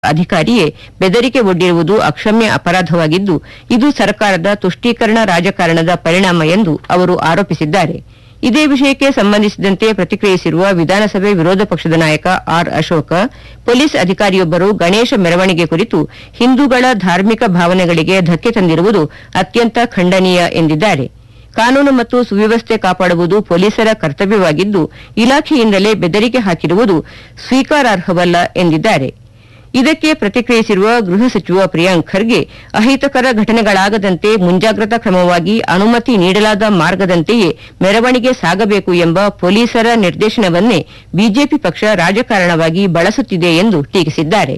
ಅಧಿಕಾರಿಯೇ ಬೆದರಿಕೆ ಒಡ್ಡಿರುವುದು ಅಕ್ಷಮ್ಯ ಅಪರಾಧವಾಗಿದ್ದು ಇದು ಸರ್ಕಾರದ ತುಷ್ಟೀಕರಣ ರಾಜಕಾರಣದ ಪರಿಣಾಮ ಎಂದು ಅವರು ಆರೋಪಿಸಿದ್ದಾರೆ. ಇದೇ ವಿಷಯಕ್ಕೆ ಸಂಬಂಧಿಸಿದಂತೆ ಪ್ರತಿಕ್ರಿಯಿಸಿರುವ ವಿಧಾನಸಭೆ ವಿರೋಧ ಪಕ್ಷದ ನಾಯಕ ಆರ್ ಅಶೋಕ, ಪೊಲೀಸ್ ಅಧಿಕಾರಿಯೊಬ್ಬರು ಗಣೇಶ ಮೆರವಣಿಗೆ ಕುರಿತು ಹಿಂದೂಗಳ ಧಾರ್ಮಿಕ ಭಾವನೆಗಳಿಗೆ ಧಕ್ಕೆ ತಂದಿರುವುದು ಅತ್ಯಂತ ಖಂಡನೀಯ ಎಂದಿದ್ದಾರೆ. ಕಾನೂನು ಮತ್ತು ಸುವ್ಯವಸ್ಥೆ ಕಾಪಾಡುವುದು ಪೊಲೀಸರ ಕರ್ತವ್ಯವಾಗಿದ್ದು, ಇಲಾಖೆಯಿಂದಲೇ ಬೆದರಿಕೆ ಹಾಕಿರುವುದು ಸ್ವೀಕಾರಾರ್ಹವಲ್ಲ ಎಂದಿದ್ದಾರೆ. ಇದಕ್ಕೆ ಪ್ರತಿಕ್ರಿಯಿಸಿರುವ ಗೃಹ ಸಚಿವ ಪ್ರಿಯಾಂಕ್ ಖರ್ಗೆ, ಅಹಿತಕರ ಘಟನೆಗಳಾಗದಂತೆ ಮುಂಜಾಗ್ರತಾ ಕ್ರಮವಾಗಿ ಅನುಮತಿ ನೀಡಲಾದ ಮಾರ್ಗದಂತೆಯೇ ಮೆರವಣಿಗೆ ಸಾಗಬೇಕು ಎಂಬ ಪೊಲೀಸರ ನಿರ್ದೇಶನವನ್ನೇ ಬಿಜೆಪಿ ಪಕ್ಷ ರಾಜಕಾರಣವಾಗಿ ಬಳಸುತ್ತಿದೆ ಎಂದು ಟೀಕಿಸಿದ್ದಾರೆ.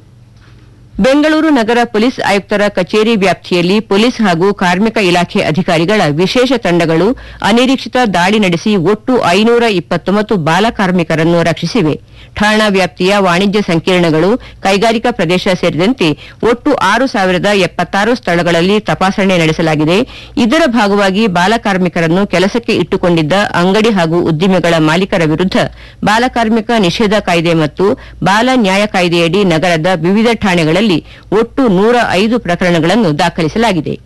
ಬೆಂಗಳೂರು ನಗರ ಪೊಲೀಸ್ ಆಯುಕ್ತರ ಕಚೇರಿ ವ್ಯಾಪ್ತಿಯಲ್ಲಿ ಪೊಲೀಸ್ ಹಾಗೂ ಕಾರ್ಮಿಕ ಇಲಾಖೆ ಅಧಿಕಾರಿಗಳ ವಿಶೇಷ ತಂಡಗಳು ಅನಿರೀಕ್ಷಿತ ದಾಳಿ ನಡೆಸಿ ಒಟ್ಟು 529 ಬಾಲ ಕಾರ್ಮಿಕರನ್ನು ರಕ್ಷಿಸಿವೆ. ಠಾಣಾ ವ್ಯಾಪ್ತಿಯ ವಾಣಿಜ್ಯ ಸಂಕೀರ್ಣಗಳು, ಕೈಗಾರಿಕಾ ಪ್ರದೇಶ ಸೇರಿದಂತೆ ಒಟ್ಟು 6,076 ಸ್ಥಳಗಳಲ್ಲಿ ತಪಾಸಣೆ ನಡೆಸಲಾಗಿದೆ. ಇದರ ಭಾಗವಾಗಿ ಬಾಲ ಕಾರ್ಮಿಕರನ್ನು ಕೆಲಸಕ್ಕೆ ಇಟ್ಟುಕೊಂಡಿದ್ದ ಅಂಗಡಿ ಹಾಗೂ ಉದ್ದಿಮೆಗಳ ಮಾಲೀಕರ ವಿರುದ್ಧ ಬಾಲಕಾರ್ಮಿಕ ನಿಷೇಧ ಕಾಯ್ದೆ ಮತ್ತು ಬಾಲ ನ್ಯಾಯ ಕಾಯ್ದೆಯಡಿ ನಗರದ ವಿವಿಧ ಠಾಣೆಗಳಲ್ಲಿ ಒಟ್ಟು 105 ಪ್ರಕರಣಗಳನ್ನು ದಾಖಲಿಸಲಾಗಿದೆ.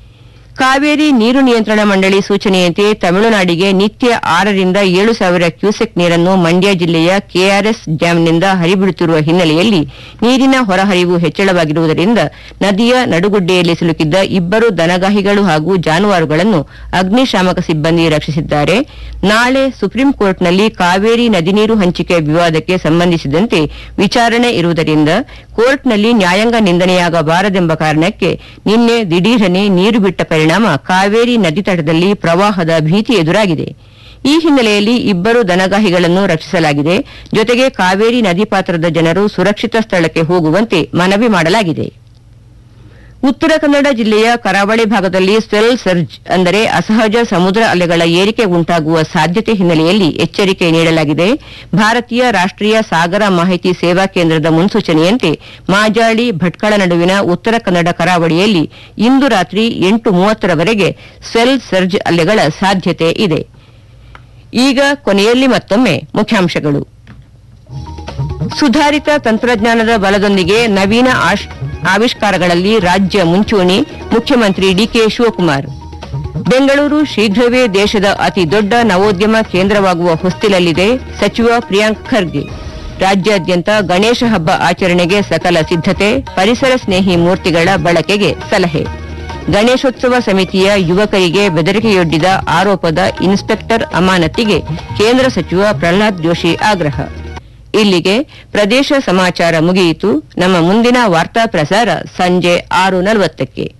ಕಾವೇರಿ ನೀರು ನಿಯಂತ್ರಣ ಮಂಡಳಿ ಸೂಚನೆಯಂತೆ ತಮಿಳುನಾಡಿಗೆ ನಿತ್ಯ 6 ರಿಂದ 7 ಸಾವಿರ ಕ್ಯೂಸೆಕ್ ನೀರನ್ನು ಮಂಡ್ಯ ಜಿಲ್ಲೆಯ ಕೆಆರ್ಎಸ್ ಡ್ಯಾಂನಿಂದ ಹರಿಬಿಡುತ್ತಿರುವ ಹಿನ್ನೆಲೆಯಲ್ಲಿ ನೀರಿನ ಹೊರಹರಿವು ಹೆಚ್ಚಳವಾಗಿರುವುದರಿಂದ ನದಿಯ ನಡುಗುಡ್ಡೆಯಲ್ಲಿ ಸಿಲುಕಿದ್ದ 2 ದನಗಾಹಿಗಳು ಹಾಗೂ ಜಾನುವಾರುಗಳನ್ನು ಅಗ್ನಿಶಾಮಕ ಸಿಬ್ಬಂದಿ ರಕ್ಷಿಸಿದ್ದಾರೆ. ನಾಳೆ ಸುಪ್ರೀಂ ಕೋರ್ಟ್ನಲ್ಲಿ ಕಾವೇರಿ ನದಿ ನೀರು ಹಂಚಿಕೆ ವಿವಾದಕ್ಕೆ ಸಂಬಂಧಿಸಿದಂತೆ ವಿಚಾರಣೆ ಇರುವುದರಿಂದ ಕೋರ್ಟ್ನಲ್ಲಿ ನ್ಯಾಯಾಂಗ ನಿಂದನೆಯಾಗಬಾರದೆಂಬ ಕಾರಣಕ್ಕೆ ನಿನ್ನೆ ದಿಢೀರನೆ ನೀರು ಬಿಟ್ಟ ಪರಿಣಾಮ ಕಾವೇರಿ ನದಿ ತಟದಲ್ಲಿ ಪ್ರವಾಹದ ಭೀತಿ ಎದುರಾಗಿದೆ. ಈ ಹಿನ್ನೆಲೆಯಲ್ಲಿ 2 ದನಗಾಹಿಗಳನ್ನು ರಕ್ಷಿಸಲಾಗಿದೆ. ಜೊತೆಗೆ ಕಾವೇರಿ ನದಿ ಪಾತ್ರದ ಜನರು ಸುರಕ್ಷಿತ ಸ್ಥಳಕ್ಕೆ ಹೋಗುವಂತೆ ಮನವಿ ಮಾಡಲಾಗಿದೆ. ಉತ್ತರ ಕನ್ನಡ ಜಿಲ್ಲೆಯ ಕರಾವಳಿ ಭಾಗದಲ್ಲಿ ಸ್ವೆಲ್ ಸರ್ಜ್ ಅಂದರೆ ಅಸಹಜ ಸಮುದ್ರ ಅಲೆಗಳ ಏರಿಕೆ ಉಂಟಾಗುವ ಸಾಧ್ಯತೆ ಹಿನ್ನೆಲೆಯಲ್ಲಿ ಎಚ್ಚರಿಕೆ ನೀಡಲಾಗಿದೆ. ಭಾರತೀಯ ರಾಷ್ಟೀಯ ಸಾಗರ ಮಾಹಿತಿ ಸೇವಾ ಕೇಂದ್ರದ ಮುನ್ಸೂಚನೆಯಂತೆ ಮಾಜಾಳಿ ಭಟ್ಕಳ ನಡುವಿನ ಉತ್ತರ ಕನ್ನಡ ಕರಾವಳಿಯಲ್ಲಿ ಇಂದು ರಾತ್ರಿ 8:30 ಸ್ವೆಲ್ ಸರ್ಜ್ ಅಲೆಗಳ ಸಾಧ್ಯತೆ ಇದೆ. ಈಗ ಕೊನೆಯಲ್ಲಿ ಮತ್ತೊಮ್ಮೆ ಮುಖ್ಯಾಂಶಗಳು. ಸುಧಾರಿತ ತಂತ್ರಜ್ಞಾನದ ಬಲದೊಂದಿಗೆ ನವೀನ ಆವಿಷ್ಕಾರಗಳಲ್ಲಿ ರಾಜ್ಯ ಮುಂಚೂಣಿ, ಮುಖ್ಯಮಂತ್ರಿ ಡಿಕೆ ಶಿವಕುಮಾರ್. ಬೆಂಗಳೂರು ಶೀಘ್ರವೇ ದೇಶದ ಅತಿ ದೊಡ್ಡ ನವೋದ್ಯಮ ಕೇಂದ್ರವಾಗುವ ಹೊಸ್ತಿಲಲ್ಲಿದೆ, ಸಚಿವ ಪ್ರಿಯಾಂಕ್ ಖರ್ಗೆ. ರಾಜ್ಯಾದ್ಯಂತ ಗಣೇಶ ಹಬ್ಬ ಆಚರಣೆಗೆ ಸಕಲ ಸಿದ್ದತೆ, ಪರಿಸರ ಸ್ನೇಹಿ ಮೂರ್ತಿಗಳ ಬಳಕೆಗೆ ಸಲಹೆ. ಗಣೇಶೋತ್ಸವ ಸಮಿತಿಯ ಯುವಕರಿಗೆ ಬೆದರಿಕೆಯೊಡ್ಡಿದ ಆರೋಪದ ಇನ್ಸ್ಪೆಕ್ಟರ್ ಅಮಾನತಿಗೆ ಕೇಂದ್ರ ಸಚಿವ ಪ್ರಹ್ಲಾದ್ ಜೋಶಿ ಆಗ್ರಹ. ಇಲ್ಲಿಗೆ ಪ್ರದೇಶ ಸಮಾಚಾರ ಮುಗಿಯಿತು. ನಮ್ಮ ಮುಂದಿನ ವಾರ್ತಾ ಪ್ರಸಾರ ಸಂಜೆ 6:40.